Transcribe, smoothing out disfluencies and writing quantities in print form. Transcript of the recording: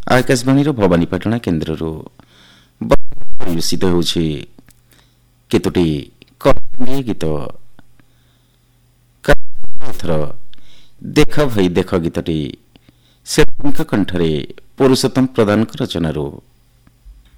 आकाशवाणी भवानीपाटना केन्द्र परिवेशित होउछि केतोटी कलांगी गीत थर देख भाई देख गीतटी से कंठरे पुरुषोत्तम प्रधान रचनारू